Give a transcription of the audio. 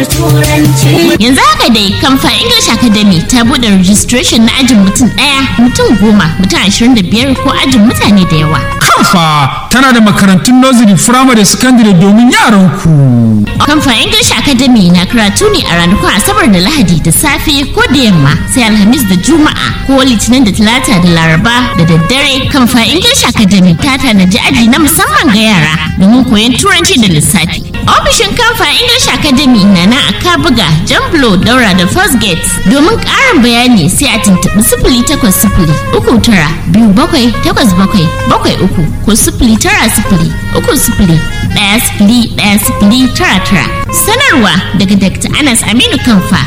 turanci. Yanzu haka dai Kamfa English Academy ta buɗe registration na ajin mutum 1, mutum 10, mutum 25 ko ajin mutane da yawa. Kamfa tana da makarantun nursery, primary, secondary domin yaran ku. Kamfa English Academy na karatu ne a ranakun Asabar da Lahadi da safe ko da yamma, sai Alhamis da Juma'a ko Litinin da Talata da Laraba da daddare. Kamfa English Academy ta tanaji aji na musamman ga yara domin koyon turanci da lissafi. Ofishin Kamfa English Academy na nan a Kabuga, Jamblo, Daura da First Gate. Domin ƙarin bayani sai a tuntuɓi 0800 3927 8773 ko 0900 30 10 109. Sanarwa daga Dr. Anas Aminu Kamfa,